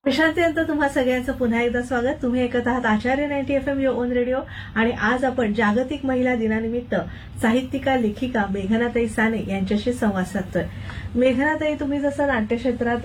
विश्रांतीनंतर तुम्हा सगळ्यांचं पुन्हा एकदा स्वागत. तुम्ही ऐकत आहात आचार्य 90 FM युअर ओन रेडिओ. आणि आज आपण जागतिक महिला दिनानिमित्त साहित्यिका लेखिका मेघनाताई साने यांच्याशी संवाद साधतोय. मेघनाताई, तुम्ही जसं नाट्यक्षेत्रात